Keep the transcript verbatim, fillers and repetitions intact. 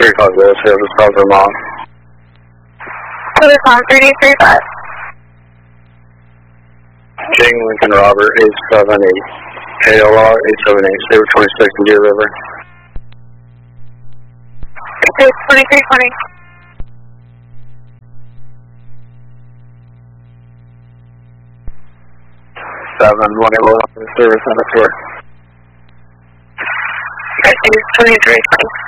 three five zero service call Vermont. Service on three D three five. Jing Lincoln Robert eight seven eight. A L R eight seven eight. Saber twenty-six in Deer River. Saber twenty-three twenty. seven one eight low service on the tour. Saber twenty-three twenty.